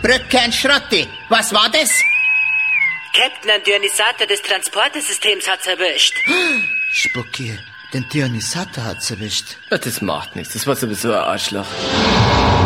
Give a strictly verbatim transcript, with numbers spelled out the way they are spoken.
Brückkern Schrotti, was war das? Captain, ein Dionysator des Transportersystems hat's erwischt. Spucki, den Dionysator hat's erwischt. Das macht nichts, das war sowieso ein Arschloch.